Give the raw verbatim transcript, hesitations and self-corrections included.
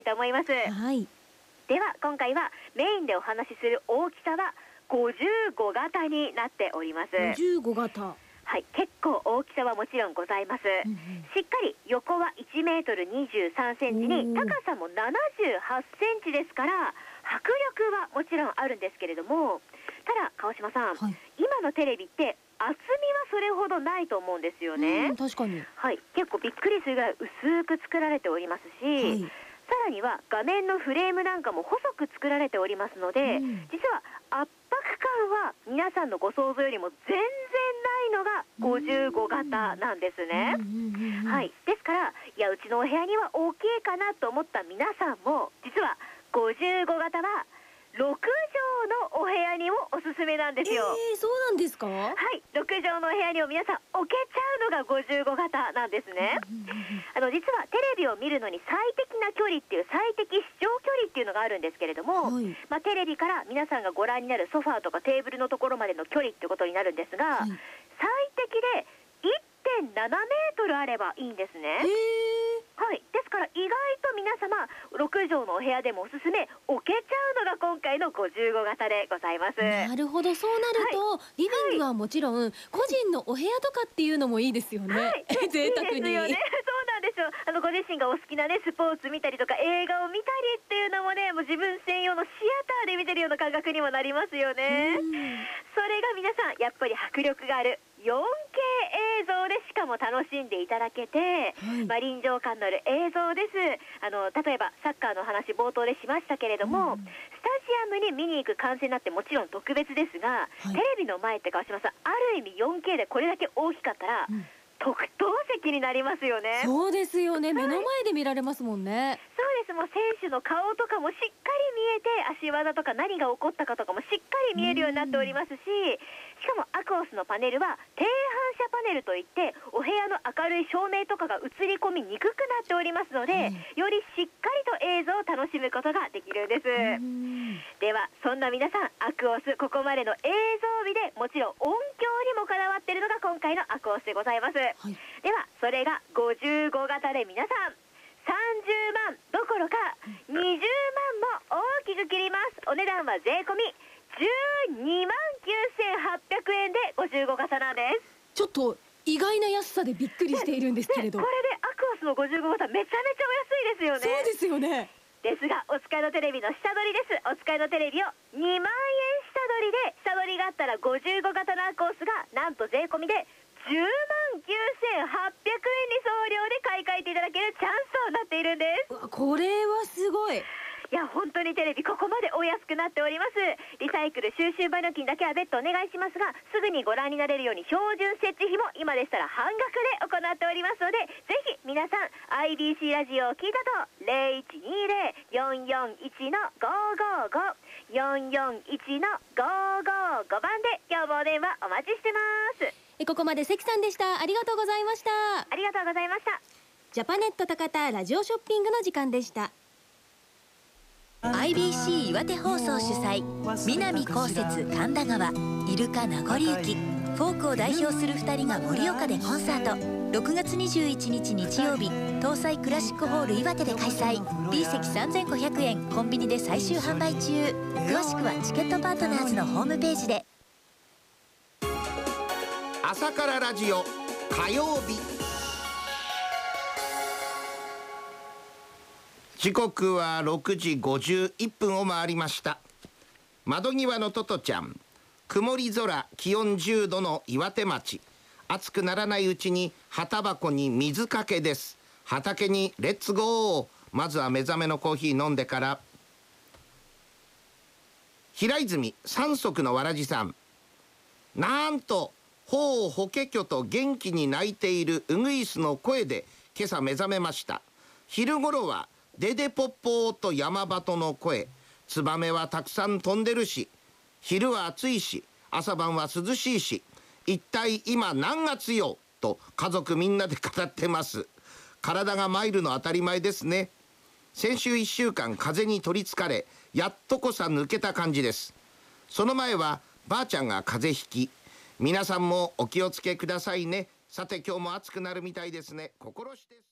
と思います。 はい。 では今回はメインでお話しする大きさはごじゅうご型になっております。 ごじゅうご型。 はい、結構大きさはもちろんございます。 うんうん、 しっかり横はいちメートルにじゅうさんセンチに高さもななじゅうはちセンチですから、迫力はもちろんあるんですけれども、ただ川島さん、 はい、 今のテレビって厚みはそれほどないと思うんですよね。 確かに。 はい、結構びっくりするぐらい薄く作られておりますし、はい、さらには画面のフレームなんかも細く作られておりますので、うん、実は圧迫感は皆さんのご想像よりも全然ないのがごじゅうご型なんですね。はい、ですからいやうちのお部屋には大きいかなと思った皆さんも、実はごじゅうご型はろくじょうのお部屋にもおすすめなんですよ。 えー、そうなんですか？ はい、ろくじょうのお部屋にも皆さん置けちゃうのがごじゅうご型なんですね。あの実はテレビを見るのに最適な距離っていう最適視聴距離っていうのがあるんですけれども、はい、まあ、テレビから皆さんがご覧になるソファーとかテーブルのところまでの距離っていうことになるんですが、はい、最適で いってんななメートルあればいいんですね。はい、ですから意外と皆様ろくじょうのお部屋でもおすすめ置けちゃうのが今回のごじゅうご型でございます。 なるほど、そうなると、はい、リビングはもちろん、はい、個人のお部屋とかっていうのもいいですよね。はい、贅沢に。いいですよね。そうなんですよ。あのご自身がお好きなねスポーツ見たりとか映画を見たりっていうのもね、もう自分専用のシアターで見てるような感覚にもなりますよね。それが皆さんやっぱり迫力がある よんケー 映像でしかも楽しんでいただけて、はい、まあ、臨場感のある映像です。あの例えばサッカーの話冒頭でしましたけれども、うん、スタジアムに見に行く観戦なんてもちろん特別ですが、はい、テレビの前って川島さん、ある意味 よんケー でこれだけ大きかったら、うん、特等席になりますよね。そうですよね、目の前で見られますもんね。はい、 そうです。もう選手の顔とかもしっかり見えて、足技とか何が起こったかとかもしっかり見えるようになっておりますし、しかもアクオスのパネルは低反射パネルといって、お部屋の明るい照明とかが映り込みにくくなっておりますので、はい、よりしっかりと映像を楽しむことができるんです。ではそんな皆さん、アクオスここまでの映像美でもちろん音響にもこだわっているのが今回のアクオスでございます。はい、ではそれがごじゅうご型で皆さんさんじゅうまんどころかにじゅうまんも大きく切ります。お値段は税込みじゅうにまんきゅうせんはっぴゃくえんでごじゅうご型なんです。 ちょっと意外な安さでびっくりしているんですけれど、 これでアクオスのごじゅうご型めちゃめちゃお安いですよね。 そうですよね。 ですがお使いのテレビの下取りです。お使いのテレビをにまんえん下取りで、下取りがあったらごじゅうご型のアクオスがなんと税込みでじゅうまんきゅうせんはっぴゃくえんに送料で買い替えていただけるチャンスとなっているんです。 これはすごい。 いや本当にテレビここまでお安くなっております。リサイクル収集売料金だけは別途お願いしますが、すぐにご覧になれるように標準設置費も今でしたら半額で行っておりますので、ぜひ皆さん アイビーシー ラジオを聞いたと ゼロいちにゼロ よんよんいち のごーごーご よんよんいち のごーごーご番で今日もお電話お待ちしてます。 ここまで関さんでした。ありがとうございました。 ありがとうございました。 ジャパネット高田ラジオショッピングの時間でした。 アイビーシー 岩手放送主催、南こうせつ神田川イルカ名残雪、フォークを代表するふたりが盛岡でコンサート。ろくがつにじゅういちにち日曜日、東西クラシックホール岩手で開催。 B 席さんぜんごひゃくえん、コンビニで最終販売中。詳しくはチケットパートナーズのホームページで。 朝からラジオ火曜日、時刻はろくじごじゅういっぷんを回りました。窓際のトトちゃん、曇り空、気温じゅうどの岩手町。暑くならないうちに葉タバコに水かけです。畑にレッツゴー。まずは目覚めのコーヒー飲んでから。平泉三足のわらじさん、なんとほうほけきょと元気に鳴いているウグイスの声で今朝目覚めました。昼頃はデデポッポーと山鳩の声。ツバメはたくさん飛んでるし、昼は暑いし朝晩は涼しいし、一体今何月よと家族みんなで語ってます。体が参るの当たり前ですね。先週いっしゅうかん風に取りつかれ、やっとこさ抜けた感じです。その前はばあちゃんが風邪ひき、皆さんもお気をつけくださいね。さて今日も暑くなるみたいですね。心して